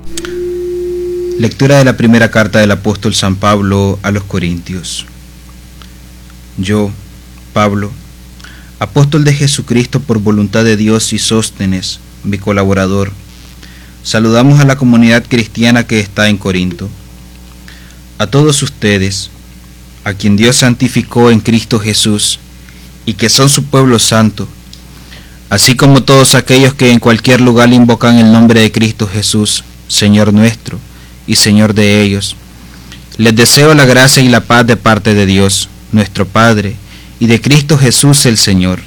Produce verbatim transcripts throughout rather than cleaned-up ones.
Lectura de la primera carta del apóstol San Pablo a los Corintios. Yo, Pablo, apóstol de Jesucristo por voluntad de Dios, y Sóstenes, mi colaborador, saludamos a la comunidad cristiana que está en Corinto. A todos ustedes, a quien Dios santificó en Cristo Jesús, y que son su pueblo santo, así como todos aquellos que en cualquier lugar invocan el nombre de Cristo Jesús, Señor nuestro y Señor de ellos, les deseo la gracia y la paz de parte de Dios, nuestro Padre, y de Cristo Jesús el Señor.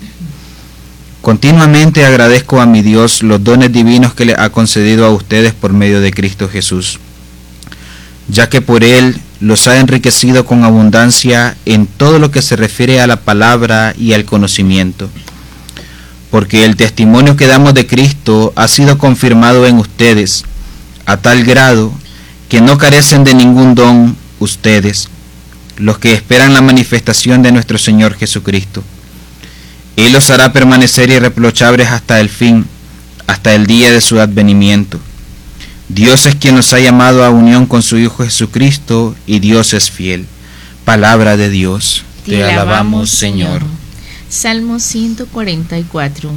Continuamente agradezco a mi Dios los dones divinos que le ha concedido a ustedes por medio de Cristo Jesús, ya que por Él los ha enriquecido con abundancia en todo lo que se refiere a la palabra y al conocimiento, porque el testimonio que damos de Cristo ha sido confirmado en ustedes, a tal grado que no carecen de ningún don ustedes, los que esperan la manifestación de nuestro Señor Jesucristo. Él los hará permanecer irreprochables hasta el fin, hasta el día de su advenimiento. Dios es quien nos ha llamado a unión con su Hijo Jesucristo, y Dios es fiel. Palabra de Dios. Te, Te alabamos, Señor. Salmo ciento cuarenta y cuatro.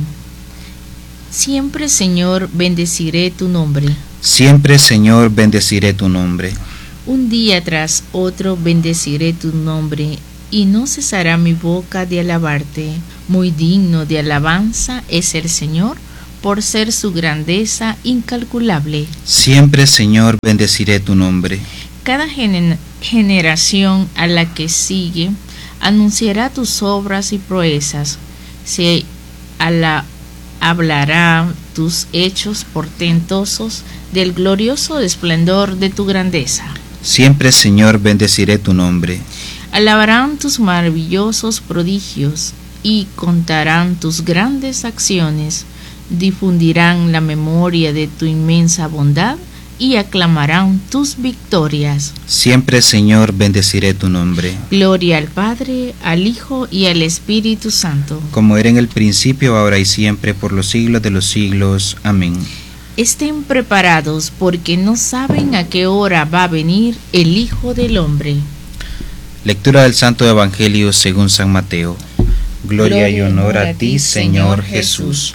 Siempre, Señor, bendeciré tu nombre. Siempre, Señor, bendeciré tu nombre. Un día tras otro bendeciré tu nombre, y no cesará mi boca de alabarte. Muy digno de alabanza es el Señor, por ser su grandeza incalculable. Siempre, Señor, bendeciré tu nombre. Cada gener- generación a la que sigue anunciará tus obras y proezas. Se ala- hablará tus hechos portentosos, del glorioso esplendor de tu grandeza. Siempre, Señor, bendeciré tu nombre. Alabarán tus maravillosos prodigios y contarán tus grandes acciones. Difundirán la memoria de tu inmensa bondad y aclamarán tus victorias. Siempre, Señor, bendeciré tu nombre. Gloria al Padre, al Hijo y al Espíritu Santo, como era en el principio, ahora y siempre, por los siglos de los siglos. Amén. Estén preparados, porque no saben a qué hora va a venir el Hijo del Hombre. Lectura del Santo Evangelio según San Mateo. Gloria, Gloria y honor a ti, Señor Jesús.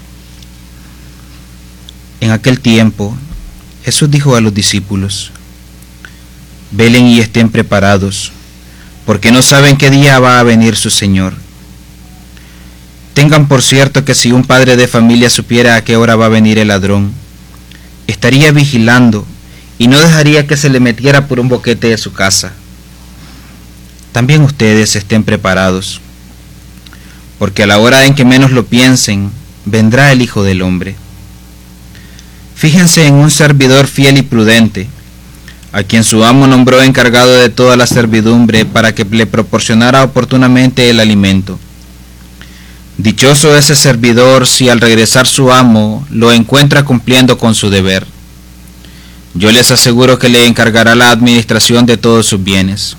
En aquel tiempo, Jesús dijo a los discípulos: velen y estén preparados, porque no saben qué día va a venir su Señor. Tengan por cierto que si un padre de familia supiera a qué hora va a venir el ladrón, estaría vigilando y no dejaría que se le metiera por un boquete de su casa. También ustedes estén preparados, porque a la hora en que menos lo piensen, vendrá el Hijo del Hombre. Fíjense en un servidor fiel y prudente, a quien su amo nombró encargado de toda la servidumbre para que le proporcionara oportunamente el alimento. Dichoso ese servidor si al regresar su amo lo encuentra cumpliendo con su deber. Yo les aseguro que le encargará la administración de todos sus bienes.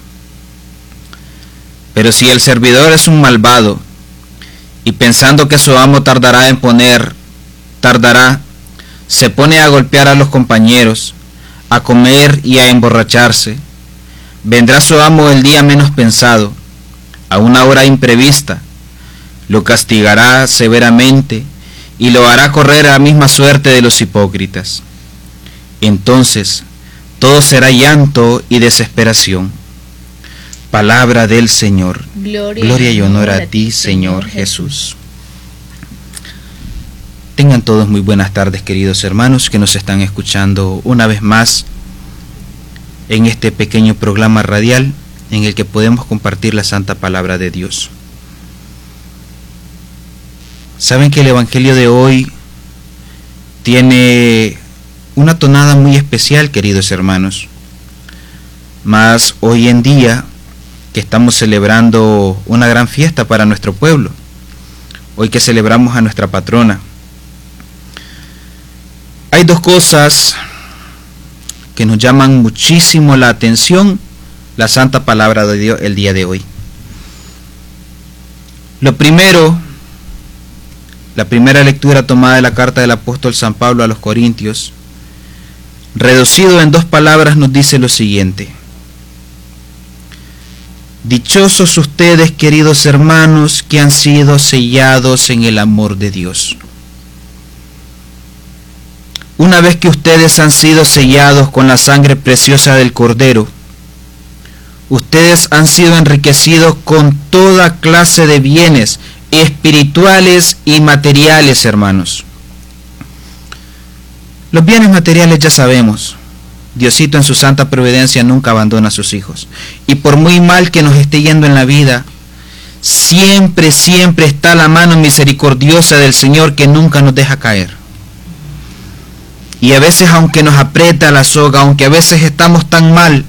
Pero si el servidor es un malvado, y pensando que su amo tardará en poner, tardará, se pone a golpear a los compañeros, a comer y a emborracharse, vendrá su amo el día menos pensado, a una hora imprevista, lo castigará severamente y lo hará correr a la misma suerte de los hipócritas. Entonces todo será llanto y desesperación. Palabra del Señor. Gloria, Gloria y honor a ti, Señor Jesús. Tengan todos muy buenas tardes, queridos hermanos que nos están escuchando una vez más en este pequeño programa radial en el que podemos compartir la santa palabra de Dios. Saben que el Evangelio de hoy tiene una tonada muy especial, queridos hermanos, mas hoy en día que estamos celebrando una gran fiesta para nuestro pueblo, hoy que celebramos a nuestra patrona, hay dos cosas que nos llaman muchísimo la atención, la santa palabra de Dios el día de hoy. Lo primero, la primera lectura tomada de la carta del apóstol San Pablo a los Corintios, reducido en dos palabras, nos dice lo siguiente: dichosos ustedes, queridos hermanos, que han sido sellados en el amor de Dios. Una vez que ustedes han sido sellados con la sangre preciosa del Cordero, ustedes han sido enriquecidos con toda clase de bienes espirituales y materiales, hermanos. Los bienes materiales ya sabemos. Diosito en su santa providencia nunca abandona a sus hijos. Y por muy mal que nos esté yendo en la vida, siempre, siempre está la mano misericordiosa del Señor que nunca nos deja caer. Y a veces, aunque nos aprieta la soga, aunque a veces estamos tan mal,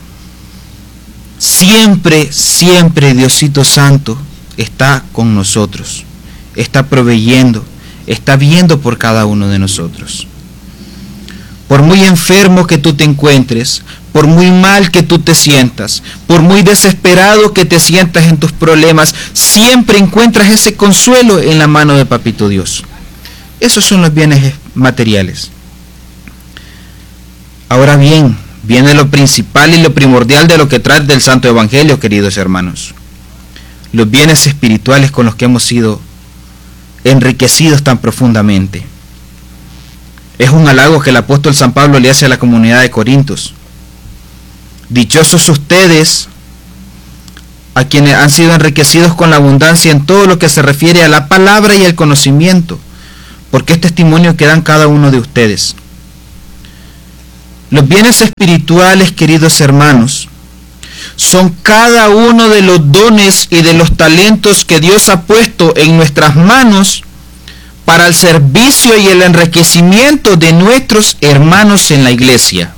siempre, siempre Diosito Santo está con nosotros, está proveyendo, está viendo por cada uno de nosotros. Por muy enfermo que tú te encuentres, por muy mal que tú te sientas, por muy desesperado que te sientas en tus problemas, siempre encuentras ese consuelo en la mano de Papito Dios. Esos son los bienes materiales. Ahora bien, viene lo principal y lo primordial de lo que trae del Santo Evangelio, queridos hermanos. Los bienes espirituales con los que hemos sido enriquecidos tan profundamente. Es un halago que el apóstol San Pablo le hace a la comunidad de Corintios. Dichosos ustedes, a quienes han sido enriquecidos con la abundancia en todo lo que se refiere a la palabra y el conocimiento, porque es testimonio que dan cada uno de ustedes. Los bienes espirituales, queridos hermanos, son cada uno de los dones y de los talentos que Dios ha puesto en nuestras manos para el servicio y el enriquecimiento de nuestros hermanos en la iglesia.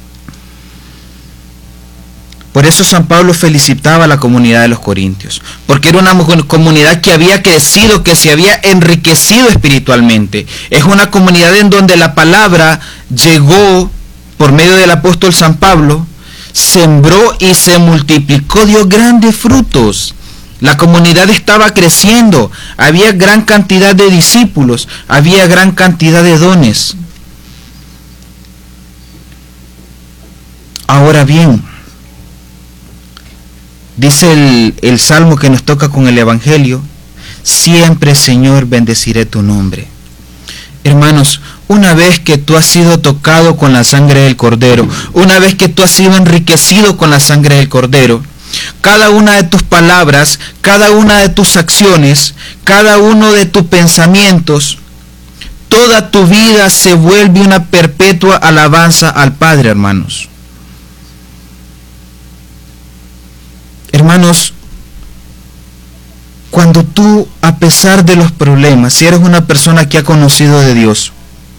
Por eso San Pablo felicitaba a la comunidad de los Corintios, porque era una comunidad que había crecido, que se había enriquecido espiritualmente. Es una comunidad en donde la palabra llegó por medio del apóstol San Pablo, sembró y se multiplicó, dio grandes frutos. La comunidad estaba creciendo, había gran cantidad de discípulos, había gran cantidad de dones. Ahora bien, dice el, el Salmo que nos toca con el Evangelio: siempre, Señor, bendeciré tu nombre. Hermanos, una vez que tú has sido tocado con la sangre del Cordero, una vez que tú has sido enriquecido con la sangre del Cordero, cada una de tus palabras, cada una de tus acciones, cada uno de tus pensamientos, toda tu vida se vuelve una perpetua alabanza al Padre, hermanos. Hermanos, cuando tú, a pesar de los problemas, si eres una persona que ha conocido de Dios,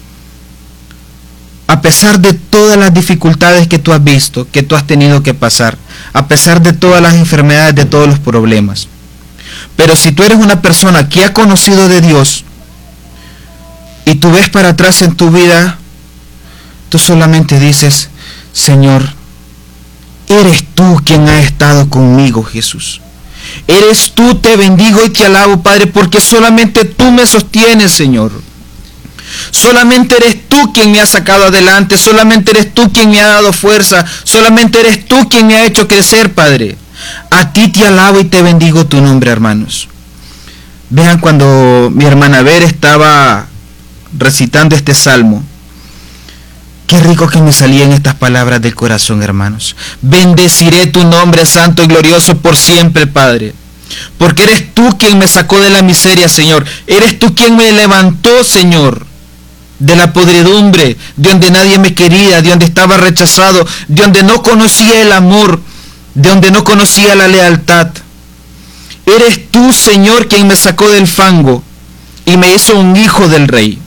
a pesar de todas las dificultades que tú has visto, que tú has tenido que pasar, a pesar de todas las enfermedades, de todos los problemas, pero si tú eres una persona que ha conocido de Dios y tú ves para atrás en tu vida, tú solamente dices: Señor, eres tú quien ha estado conmigo, Jesús. Eres tú, te bendigo y te alabo, Padre, porque solamente tú me sostienes, Señor. Solamente eres tú quien me ha sacado adelante, solamente eres tú quien me ha dado fuerza, solamente eres tú quien me ha hecho crecer, Padre. A ti te alabo y te bendigo tu nombre, hermanos. Vean, cuando mi hermana Ver estaba recitando este salmo, qué rico que me salían estas palabras del corazón, hermanos. Bendeciré tu nombre santo y glorioso por siempre, Padre. Porque eres tú quien me sacó de la miseria, Señor. Eres tú quien me levantó, Señor, de la podredumbre, de donde nadie me quería, de donde estaba rechazado, de donde no conocía el amor, de donde no conocía la lealtad. Eres tú, Señor, quien me sacó del fango y me hizo un hijo del Rey.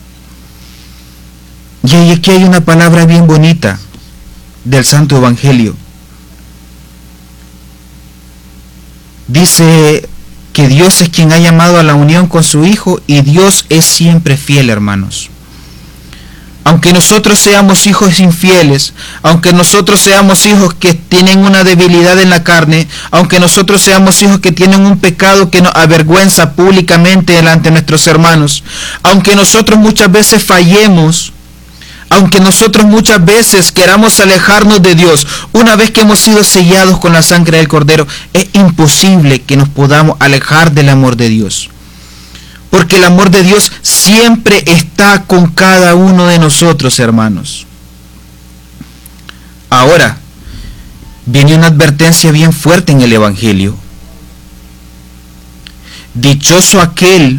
Y aquí hay una palabra bien bonita del Santo Evangelio. Dice que Dios es quien ha llamado a la unión con su Hijo, y Dios es siempre fiel, hermanos. Aunque nosotros seamos hijos infieles, aunque nosotros seamos hijos que tienen una debilidad en la carne, aunque nosotros seamos hijos que tienen un pecado que nos avergüenza públicamente delante de nuestros hermanos, aunque nosotros muchas veces fallemos, Aunque nosotros muchas veces queramos alejarnos de Dios, una vez que hemos sido sellados con la sangre del Cordero, es imposible que nos podamos alejar del amor de Dios. Porque el amor de Dios siempre está con cada uno de nosotros, hermanos. Ahora, viene una advertencia bien fuerte en el Evangelio. Dichoso aquel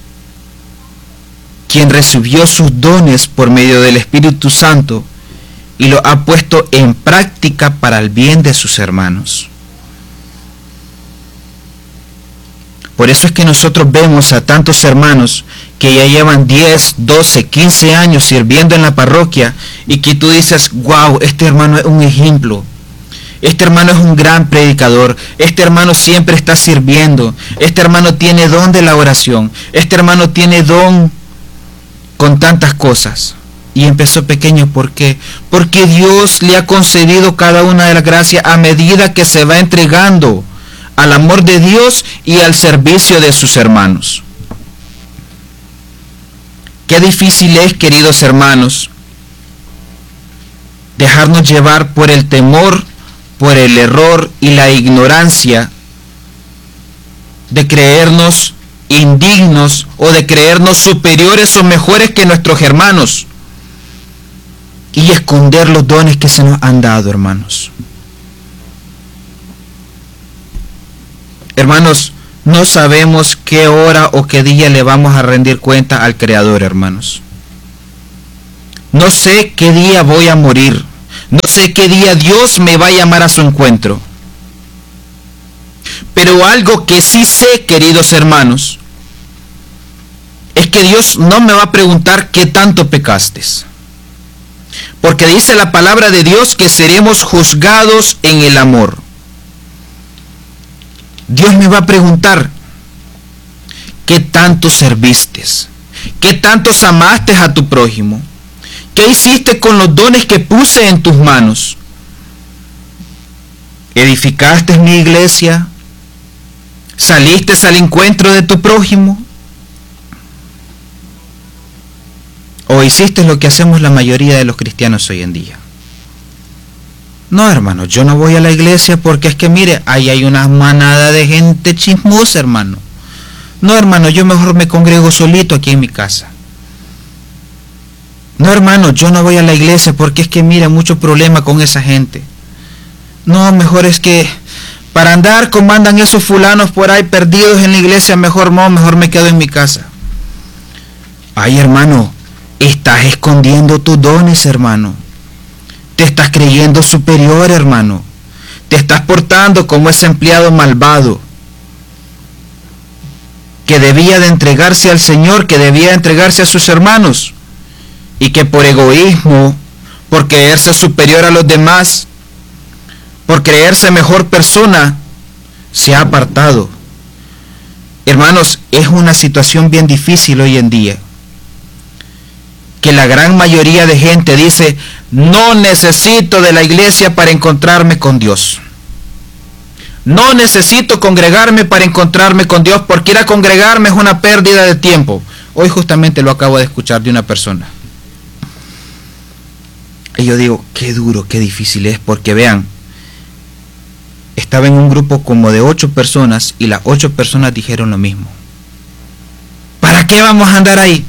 quien recibió sus dones por medio del Espíritu Santo y lo ha puesto en práctica para el bien de sus hermanos. Por eso es que nosotros vemos a tantos hermanos que ya llevan diez, doce, quince años sirviendo en la parroquia y que tú dices, wow, este hermano es un ejemplo. Este hermano es un gran predicador. Este hermano siempre está sirviendo. Este hermano tiene don de la oración. Este hermano tiene don con tantas cosas. Y empezó pequeño, ¿por qué? Porque Dios le ha concedido cada una de las gracias a medida que se va entregando al amor de Dios y al servicio de sus hermanos. Qué difícil es, queridos hermanos, dejarnos llevar por el temor, por el error y la ignorancia de creernos indignos o de creernos superiores o mejores que nuestros hermanos y esconder los dones que se nos han dado, hermanos. Hermanos, no sabemos qué hora o qué día le vamos a rendir cuenta al Creador, hermanos. No sé qué día voy a morir. No sé qué día Dios me va a llamar a su encuentro. Pero algo que sí sé, queridos hermanos, es que Dios no me va a preguntar qué tanto pecaste. Porque dice la palabra de Dios que seremos juzgados en el amor. Dios me va a preguntar qué tanto serviste, qué tantos amaste a tu prójimo, qué hiciste con los dones que puse en tus manos. ¿Edificaste mi iglesia? ¿Saliste al encuentro de tu prójimo? ¿O hiciste lo que hacemos la mayoría de los cristianos hoy en día? No, hermano, yo no voy a la iglesia porque es que mire, ahí hay una manada de gente chismosa, hermano. No, hermano, yo mejor me congrego solito aquí en mi casa. No, hermano, yo no voy a la iglesia porque es que mire, mucho problema con esa gente. No, mejor es que para andar como andan esos fulanos por ahí perdidos en la iglesia, mejor no, mejor me quedo en mi casa. Ay, hermano, estás escondiendo tus dones, hermano. Te estás creyendo superior, hermano. Te estás portando como ese empleado malvado que debía de entregarse al Señor, que debía de entregarse a sus hermanos, y que por egoísmo, por creerse superior a los demás, por creerse mejor persona, se ha apartado. Hermanos, es una situación bien difícil hoy en día, que la gran mayoría de gente dice, no necesito de la iglesia para encontrarme con Dios. No necesito congregarme para encontrarme con Dios, porque ir a congregarme es una pérdida de tiempo. Hoy justamente lo acabo de escuchar de una persona. Y yo digo, qué duro, qué difícil es, porque vean, estaba en un grupo como de ocho personas y las ocho personas dijeron lo mismo. ¿Para qué vamos a andar ahí?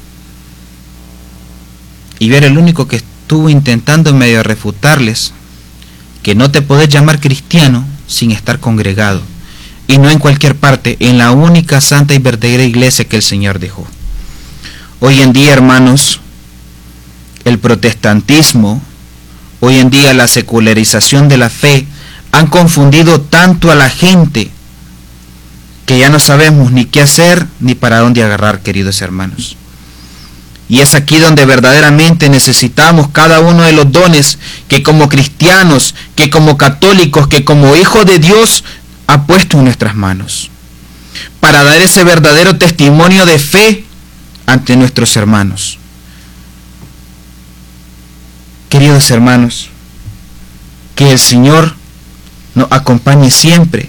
Y ver el único que estuvo intentando medio refutarles que no te podés llamar cristiano sin estar congregado, y no en cualquier parte, en la única santa y verdadera iglesia que el Señor dejó. Hoy en día, hermanos, el protestantismo, hoy en día la secularización de la fe, han confundido tanto a la gente que ya no sabemos ni qué hacer ni para dónde agarrar, queridos hermanos. Y es aquí donde verdaderamente necesitamos cada uno de los dones que como cristianos, que como católicos, que como hijos de Dios ha puesto en nuestras manos, para dar ese verdadero testimonio de fe ante nuestros hermanos. Queridos hermanos, que el Señor nos acompañe siempre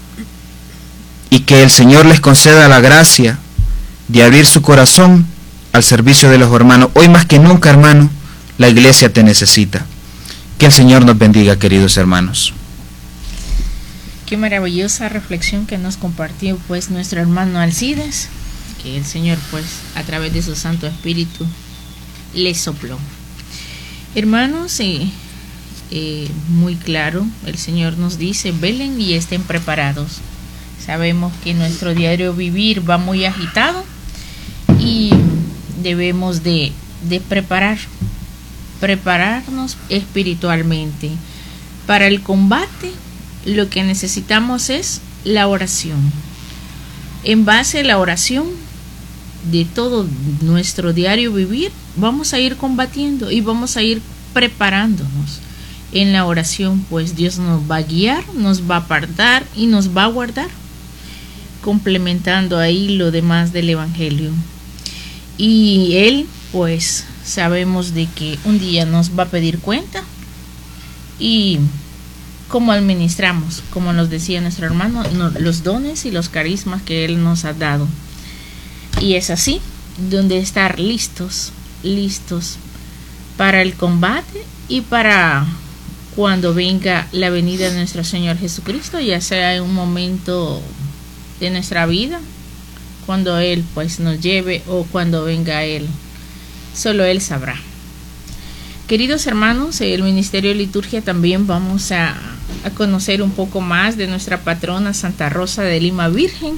y que el Señor les conceda la gracia de abrir su corazón al servicio de los hermanos. Hoy más que nunca, hermano, la iglesia te necesita. Que el Señor nos bendiga, queridos hermanos. Qué maravillosa reflexión que nos compartió pues nuestro hermano Alcides, que el Señor pues a través de su Santo Espíritu le sopló. Hermanos, eh, eh, muy claro, el Señor nos dice, velen y estén preparados. Sabemos que nuestro diario vivir va muy agitado y debemos de, de preparar, prepararnos espiritualmente. Para el combate, lo que necesitamos es la oración. En base a la oración de todo nuestro diario vivir, vamos a ir combatiendo y vamos a ir preparándonos. En la oración, pues Dios nos va a guiar, nos va a apartar y nos va a guardar, complementando ahí lo demás del Evangelio. Y Él, pues, sabemos de que un día nos va a pedir cuenta y cómo administramos, como nos decía nuestro hermano, no, los dones y los carismas que Él nos ha dado. Y es así, donde estar listos, listos para el combate y para cuando venga la venida de nuestro Señor Jesucristo, ya sea en un momento de nuestra vida, cuando Él pues nos lleve o cuando venga Él, solo Él sabrá. Queridos hermanos, el Ministerio de Liturgia también vamos a, a conocer un poco más de nuestra patrona Santa Rosa de Lima Virgen.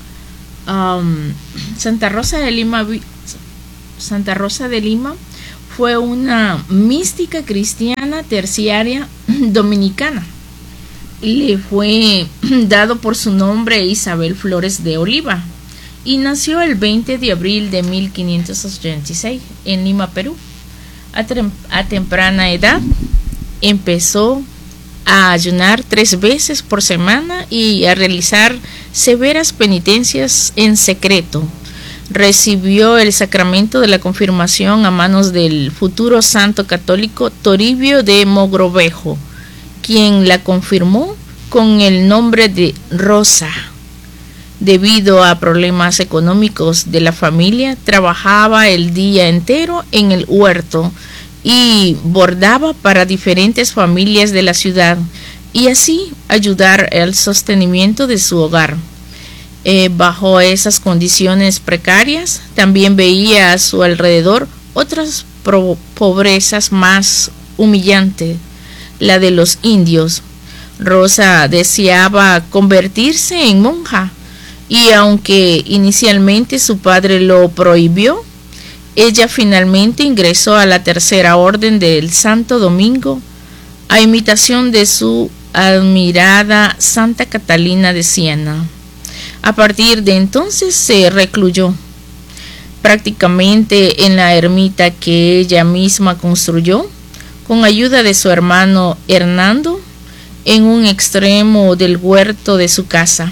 Um, Santa Rosa de Lima, Santa Rosa de Lima fue una mística cristiana terciaria dominicana. Le fue dado por su nombre Isabel Flores de Oliva y nació el veinte de abril de mil quinientos ochenta y seis en Lima, Perú. A, tem- a temprana edad empezó a ayunar tres veces por semana y a realizar severas penitencias en secreto. Recibió el sacramento de la confirmación a manos del futuro santo católico Toribio de Mogrovejo, quien la confirmó con el nombre de Rosa. Debido a problemas económicos de la familia, trabajaba el día entero en el huerto y bordaba para diferentes familias de la ciudad y así ayudar al sostenimiento de su hogar. Eh, bajo esas condiciones precarias, también veía a su alrededor otras pobrezas más humillantes, la de los indios. Rosa deseaba convertirse en monja, y aunque inicialmente su padre lo prohibió, ella finalmente ingresó a la Tercera Orden del Santo Domingo, a imitación de su admirada Santa Catalina de Siena. A partir de entonces se recluyó prácticamente en la ermita que ella misma construyó, con ayuda de su hermano Hernando, en un extremo del huerto de su casa.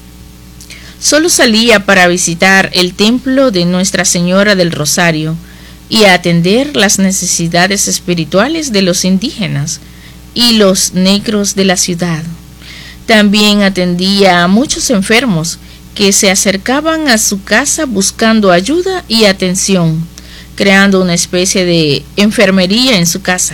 Solo salía para visitar el templo de Nuestra Señora del Rosario y a atender las necesidades espirituales de los indígenas y los negros de la ciudad. También atendía a muchos enfermos que se acercaban a su casa buscando ayuda y atención, creando una especie de enfermería en su casa.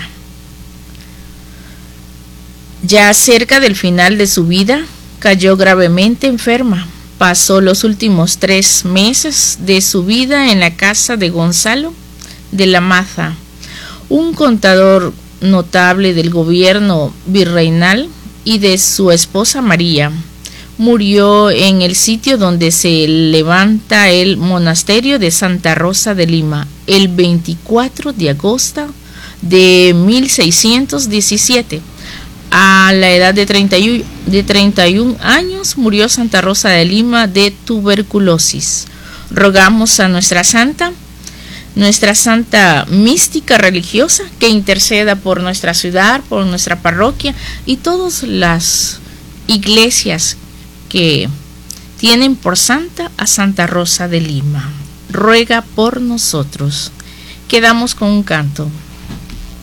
Ya cerca del final de su vida, cayó gravemente enferma. Pasó los últimos tres meses de su vida en la casa de Gonzalo de la Maza, un contador notable del gobierno virreinal, y de su esposa María. Murió en el sitio donde se levanta el monasterio de Santa Rosa de Lima el veinticuatro de agosto de mil seiscientos diecisiete. A la edad de treinta y un años murió Santa Rosa de Lima de tuberculosis. Rogamos a nuestra santa, nuestra santa mística religiosa, que interceda por nuestra ciudad, por nuestra parroquia y todas las iglesias que tienen por santa a Santa Rosa de Lima. Ruega por nosotros. Quedamos con un canto.